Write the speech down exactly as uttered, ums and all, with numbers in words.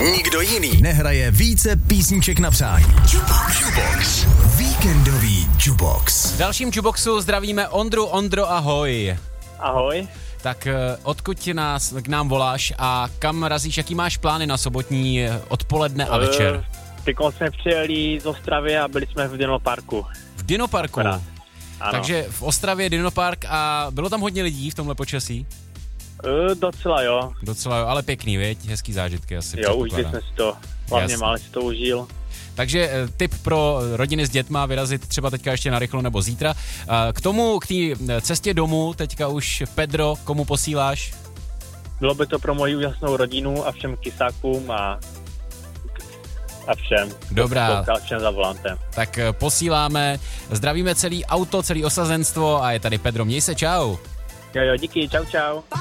Nikdo jiný nehraje více písniček na přání. Jukebox. Jukebox. Víkendový Jukebox. V dalším Jukeboxu zdravíme Ondru. Ondro, ahoj. Ahoj. Tak odkud nás, k nám voláš a kam razíš, jaký máš plány na sobotní odpoledne a večer? Uh, Teď jsme přijeli z Ostravy a byli jsme v Dinoparku. V Dinoparku? Ano. Takže v Ostravě Dinopark a bylo tam hodně lidí v tomhle počasí? Uh, docela jo. Docela jo, ale pěkný, viď? Hezký zážitky asi. Jo, užili jsme si to. Hlavně málo si to užil. Takže tip pro rodiny s dětma vyrazit třeba teďka ještě narychlo nebo zítra. K tomu, k té cestě domů, teďka už Pedro, komu posíláš? Bylo by to pro moji úžasnou rodinu a všem kysákům a, a všem. Dobrá. Všem za volantem. Tak posíláme, zdravíme celý auto, celý osazenstvo a je tady Pedro. Měj se, čau. Jo, jo, díky, čau, čau.